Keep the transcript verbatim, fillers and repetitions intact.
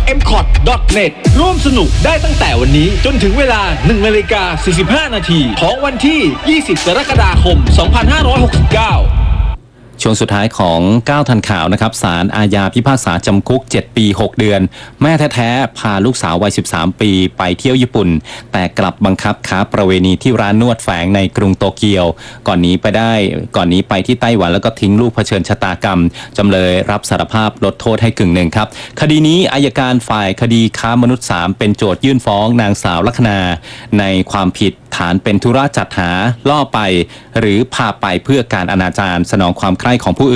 เอ็มคอท ดอท เน็ต ร่วมสนุกได้ตั้งแต่วันนี้จนถึงเวลา หนึ่งนาฬิกาสี่สิบห้านาทีของวันที่ ยี่สิบ กรกฎาคม สองพันห้าร้อยหกสิบเก้าช่วงสุดท้ายของก้าวทันข่าวนะครับศาลอาญาพิพากษาจำคุกเจ็ดปีหกเดือนแม่แท้ๆพาลูกสาววัยสิบสามปีไปเที่ยวญี่ปุ่นแต่กลับบังคับค้าประเวณีที่ร้านนวดแฝงในกรุงโตเกียวก่อนหนีไปได้ก่อนหนีไปที่ไต้หวันแล้วก็ทิ้งลูกเผชิญชะตากรรมจำเลยรับสารภาพลดโทษให้กึ่งหนึ่งครับคดีนี้อัยการฝ่ายคดีค้ามนุษย์สามเป็นโจทยื่นฟ้องนางสาวลัคนาในความผิดฐานเป็นธุระจัดหาล่อไปหรือพาไปเพื่อการอนาจารสนองความใคร่ของผู้อื่น